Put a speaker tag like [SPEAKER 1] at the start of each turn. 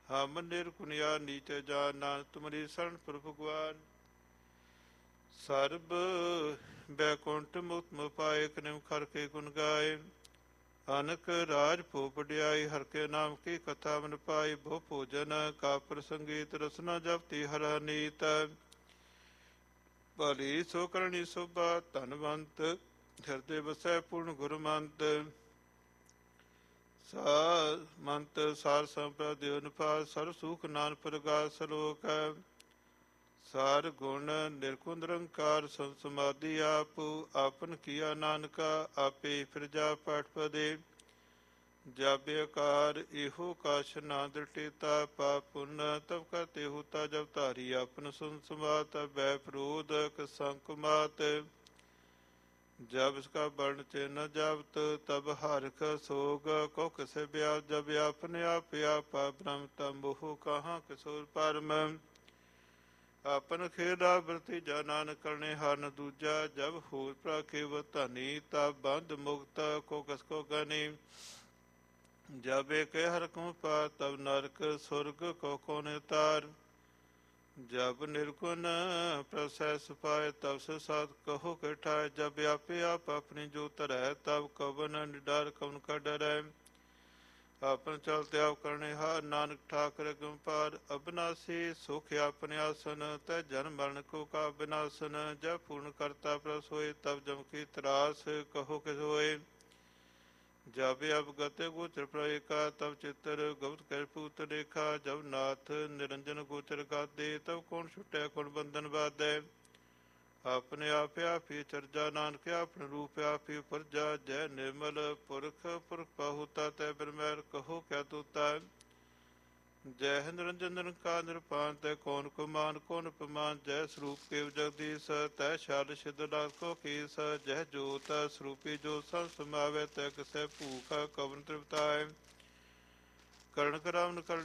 [SPEAKER 1] ਹਮ ਨਿਰਗੁਣਿਆ ਨੀਚ ਜਾਨ, ਨਾਨਕ ਤੁਮਰੀ ਸਰਣ ਪ੍ਰਭੁ ਭਗਵਾਨ। ਸਰਬ ਬੈਕੁੰਠ ਮੁਕਤ ਪਾਏ, ਕਨਿਮ ਖਰ ਕੇ ਗੁਣ ਗਾਏ। ਅਨਕ ਰਾਜ ਭੋ ਵਡਿਆਈ, ਹਰਿ ਕੇ ਨਾਮ ਕੀ ਕਥਾ ਮਨ ਪਾਈ। ਬਹੁ ਭੋਜਨ ਕਾ ਪ੍ਰਸੰਗੀਤ, ਰਸਨਾ ਜਪਤੀ ਹਰ ਨੀਤ। ਭਲੀ ਸੋ ਕਰਨੀ ਸੋਭਾ ਧਨਵੰਤ, ਹਿਰਦੇ ਵਸੈ ਪੂਰਨ ਗੁਰਮੰਤ। ਮੰਤ ਸਾਰ ਸੰਪਦਾ ਦਿਓ ਨਿਪਾਲ, ਸਰਬ ਸੁਖ ਨਾਨਕ ਪ੍ਰਗਾਸ ਸਲੋਕ। ਸਾਰ ਗੁਣ ਨਿਰਗੁਣ ਨਿਰੰਕਾਰ, ਸੰਤ ਸਮਾਧੀ ਆਪ। ਆਪਨ ਕੀਆ ਨਾਨਕਾ, ਆਪੇ ਫਿਰਜਾ ਪਾਠ ਪਦੇ। ਜਪ ਆਕਾਰ ਇਹੋ ਕਾਸ਼ ਨਾ ਦ੍ਰਿਟੇਤਾ, ਪਾਪ ਪੁੰਨ ਤਬ ਕਰਤੇ ਹੋਤਾ। ਜਬ ਧਾਰੀ ਆਪਨ ਸੁਨ ਸਮਾਤ, ਬੈ ਫਰੋਧ ਸੰਕ ਮਾਤ। ਜਬ ਇਸਕਾ ਵਰਣ ਚਿ ਨ ਜਾਵਤ, ਤਬ ਹਰਿਖ ਸੋਗ ਕੋ ਕਿਸੇ ਬਿਆਸ। ਜਬ ਆਪਨੇ ਆਪ ਆਪਾ ਬ੍ਰਹਮ, ਤਬ ਮੋਹ ਕਹਾਂ ਕਿਸੋਰ ਪਰਮ। ਆਪਨ ਖੇਦਾ ਵਰਤੀਜਾ, ਨਾਨਕ ਕਰਨੇ ਹਾਰ ਨ ਦੂਜਾ। ਜਬ ਹੋਰ ਭਰਾ ਕੇਵ ਧਨੀ, ਤਬ ਬੰਧ ਮੁਕਤ ਕੋ ਕਸ ਕੋ ਗਨੀ। ਜਬ ਏਕ ਹਰਿ ਕੋ ਪਾਰ, ਤਬ ਨਰਕ ਸੁਰਗ ਕੋ ਕੌਣ ਉਤਾਰ। ਜਬ ਨਿਰਗੁਣ ਪ੍ਰਸੈ ਸੁਪਾਏ, ਤਬ ਸ ਸਾਧ ਕਹੋ ਕਿ ਠਾਇ। ਜਬ ਆਪੇ ਆਪ ਆਪਣੀ ਜੋ ਧਰੈ, ਤਬ ਕਵਨ ਨਿਡਰ ਕਵਨ ਕਾ ਡਰੈ। ਆਪਨ ਚਲਤੇ ਆਪ ਕਰਨੇ ਹਾਰ, ਨਾਨਕ ਠਾਕੁਰ ਅਗਮ ਪਾਰ। ਅਬਨਾਸੀ ਸੁਖ ਆਪਨੇ ਆਸਨ, ਤੈ ਜਨਮ ਮਰਨ ਕੋ ਕਾ ਬਿਨਾਸਨ। ਜਬ ਪੂਰਨ ਕਰਤਾ ਪ੍ਰਭ ਸੋਏ, ਤਬ ਜਮ ਕੀ ਤਰਾਸ ਕਹੋ ਕਿਸ ਹੋਏ। ਜਬ ਅਵਗਤ ਗੋਚਰ ਪ੍ਰੇਖਾ, ਤਬ ਚਿਤਰ ਗਵਤ ਕਰ ਪੂਤ ਰੇਖਾ। ਜਬ ਨਾਥ ਨਿਰੰਜਨ ਗੋਚਰ ਗਾਦੇ, ਤਬ ਕੌਣ ਛੁਟੈ ਕੌਣ ਬੰਧਨ ਬਾਧੈ। ਆਪਣੇ ਆਪ ਆਪੀ ਚਰਜਾ, ਨਾਨਕ ਆਪਨ ਰੂਪ ਆਪੀ ਉਪਰਜਾ। ਜੈ ਨਿਰਮਲ ਪੁਰਖ ਪੁਰਖ ਪਾਹੁਤਾ, ਤੈ ਬਿਰਮੈਲ ਕਹੋ ਕਿਆ ਤੂਤਾ। ਜੈ ਨਿਰੰਜਨ ਨਿਰੰਕਾਰ ਨਿਰਪਾਨ, ਤੈ ਕੌਣ ਕੋ ਮਾਨ ਕੌਣ ਅਪਮਾਨ। ਜੈ ਸਰੂਪ ਕੇਵ ਜਗਦੀਸ਼, ਤੈ ਛਾਲ ਸਿਧ ਲਾਖ ਕੋ ਕੀਸ। ਜੈ ਜੋਤ ਸਰੂਪੀ ਜੋ ਸਭ ਸਮਾਵੈ, ਤੈ ਕਿਸੈ ਭੂਖ ਕਵਨ ਤ੍ਰਿਪਤਾਇ। ਕਰਨ ਕਰਾਵਨ ਕਰਨ